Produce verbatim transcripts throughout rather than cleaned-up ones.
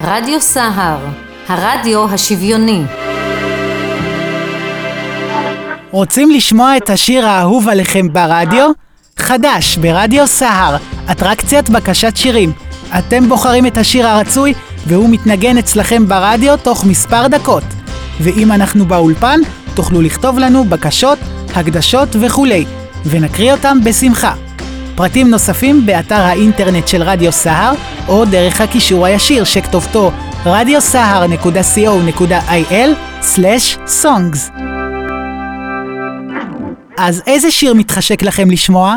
רדיו סהר, הרדיו השוויוני. רוצים לשמוע את השיר האהוב עליכם ברדיו? חדש ברדיו סהר, אטרקציית בקשת שירים. אתם בוחרים את השיר הרצוי והוא מתנגן אצלכם ברדיו תוך מספר דקות. ואם אנחנו באולפן, תוכלו לכתוב לנו בקשות, הקדשות וכולי, ונקריא אותם בשמחה. פרטים נוספים באתר האינטרנט של רדיו סהר, או דרך הקישור הישיר שכתובתו רדיו סהר נקודה סי או נקודה איי אל סלש סונגס. אז איזה שיר מתחשק לכם לשמוע?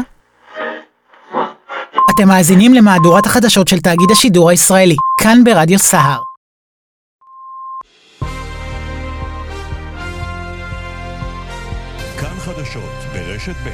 אתם מאזינים למהדורת החדשות של תאגיד השידור הישראלי, כאן ברדיו סהר. כאן חדשות ברשת ב'.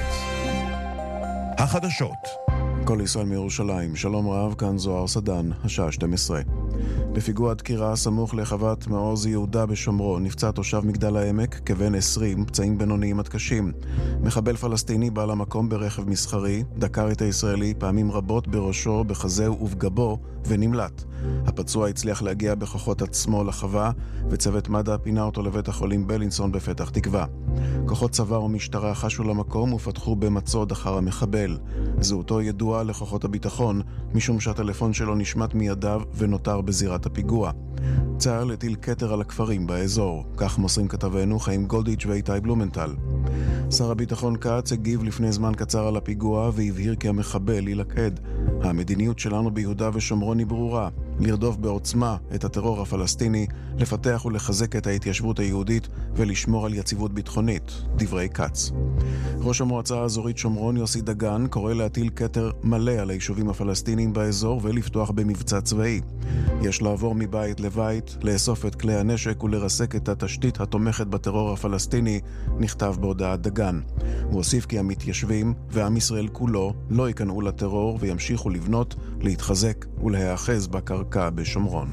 החדשות. כל ישראל מירושלים, שלום רב, כאן זוהר סדן, השעה שתים עשרה. בפיגוע דקירה סמוך לחוות מעוז יהודה בשומרון נפצע תושב מגדל העמק כבן עשרים, פצעים בינוניים עד קשים. מחבל פלסטיני בעל המקום ברכב מסחרי דקר את הישראלי פעמים רבות בראשו, בחזהו ובגבו ונמלט. הפצוע הצליח להגיע בכוחות עצמו לחווה, וצוות מד"א פינה אותו לבית החולים בלינסון בפתח תקווה. כוחות צבא ומשטרה חשו למקום ופתחו במצוד אחר המחבל. זהותו ידועה לכוחות הביטחון, משום שהטלפון שלו נשמט מידיו ונותר בזירת הפיגוע. צה"ל הטיל כתר על הכפרים באזור, כך מוסרים כתבנו חיים גולדיץ' ואיתי בלומנטל. שר הביטחון כץ הגיב לפני זמן קצר על הפיגוע והבהיר כי המחבל ילכד. המדיניות שלנו ביהודה ושומרון היא ברורה, לרדוף בעוצמה את הטרור הפלסטיני, לפתח ולחזק את ההתיישבות היהודית ולשמור על יציבות ביטחונית, דברי כץ. ראש המועצה האזורית שומרון יוסי דגן קורא להטיל כתר מלא על היישובים הפלסטיניים באזור ולפתוח במבצע צבאי. יש לעבור מבית לבית, לאסוף את כלי הנשק ולרסק את התשתית התומכת בטרור הפלסטיני, נכתב בהודעת דגן. הוא הוסיף כי המתיישבים ועם ישראל כולו לא ייכנעו לטרור וימשיכו לבנות, להתחזק ולהיאחז בקרקע בשומרון.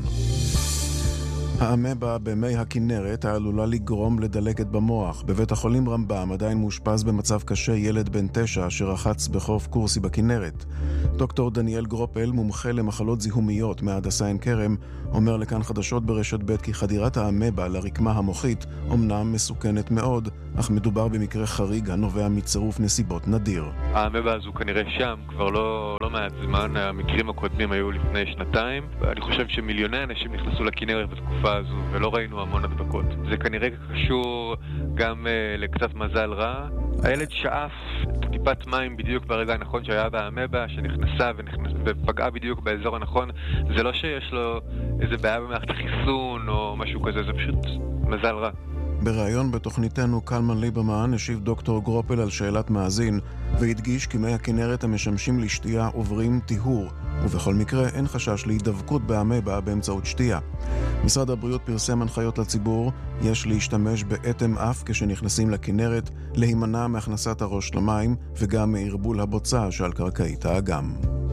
האמבה במי הכנרת העלולה לגרום לדלקת במוח. בבית החולים רמב"ם עדיין מאושפז במצב קשה ילד בן תשע אשר רחץ בחוף קורסי בכנרת. דוקטור דניאל גרופל, מומחה למחלות זיהומיות מהדסה עין כרם, אומר לכאן חדשות ברשת ב' כי חדירת האמבה לרקמה המוחית אומנם מסוכנת מאוד, אך מדובר במקרה חריג הנובע מצירוף נסיבות נדיר. האמבה הזו כנראה שם כבר לא, לא מעט זמן, המקרים הקודמים היו לפני שנתיים, ואני חושב שמיליוני אנשים נכנסו לכנרת בתקופה הזו ולא ראינו המון הדבקות. זה כנראה קשור גם uh, לקצת מזל רע. הילד שאף טיפת מים בדיוק ברגע הנכון שהיה באמבה, שנכנסה ונכנס, ופגעה בדיוק באזור הנכון. זה לא שיש לו איזה בעיה במערכת החיסון או משהו כזה, זה פשוט מזל רע. בריאיון בתוכניתנו קלמן ליברמן השיב דוקטור גרופל על שאלת מאזין והדגיש כי מי הכנרת המשמשים לשתייה עוברים טיהור, ובכל מקרה אין חשש להידבקות באמבה באמצעות שתייה. משרד הבריאות פרסם הנחיות לציבור, יש להשתמש באטם אף כשנכנסים לכנרת, להימנע מהכנסת הראש למים וגם מערבול הבוצה שעל קרקעית האגם.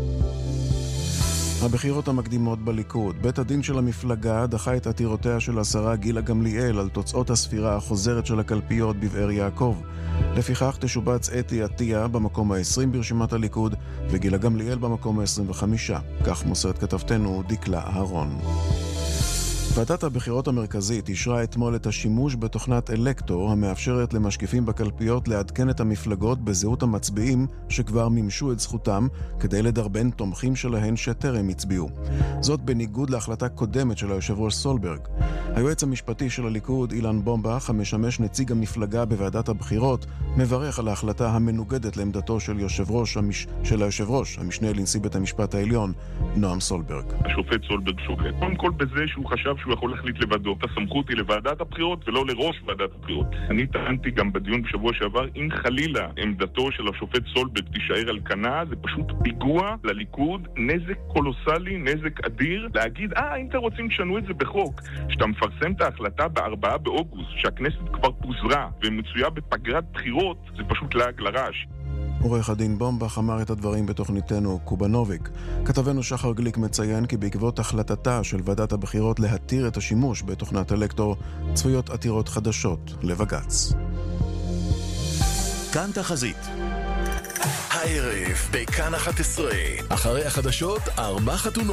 הבחירות המקדימות בליכוד. בית הדין של המפלגה דחה את עתירותיה של השרה גילה גמליאל על תוצאות הספירה החוזרת של הקלפיות בבאר יעקב. לפיכך תשובץ אתי עטיה במקום ה-עשרים ברשימת הליכוד וגילה גמליאל במקום ה-עשרים וחמש. כך מוסרת כתבתנו דקלה אהרון. ועדת הבחירות המרכזית אישרה אתמול את השימוש בתוכנת אלקטור המאפשרת למשקיפים בקלפיות לעדכן את המפלגות בזהות המצביעים שכבר מימשו את זכותם כדי לדרבן תומכים שלהן שטרם הצביעו. זאת בניגוד להחלטה קודמת של היושב ראש סולברג. היועץ המשפטי של הליכוד אילן בומבך, המשמש נציג המפלגה בוועדת הבחירות, מברך על ההחלטה המנוגדת לעמדתו של יושב ראש המש... של היושב ראש, המשנה לנשיא בית המשפט העליון, נועם סולברג. השופט סולברג שופט. קודם כל בזה שהוא חשב שהוא יכול להחליט לבדו. הסמכות היא לוועדת הבחירות ולא לראש ועדת הבחירות. אני טענתי גם בדיון בשבוע שעבר, אם חלילה עמדתו של השופט סולברג תישאר על כנה, זה פשוט פיגוע לליכוד, נזק קולוסלי, נזק אדיר, להגיד, אה, אם אתם רוצים תשנו את זה בחוק, שאתה מפרסם את ההחלטה בארבעה באוגוסט, שהכנסת כבר פוזרה ומצויה בפגרת בחירות, זה פשוט לעג לרש. עורך הדין בומבך אמר את הדברים בתוכניתנו קובנוביק. כתבנו שחר גליק מציין כי בעקבות החלטתה של ועדת הבחירות להתיר את השימוש בתוכנת אלקטור, צפויות עתירות חדשות לבג"ץ. כאן תחזית. הערב בכאן אחת עשרה, אחרי החדשות ארבע חתונות.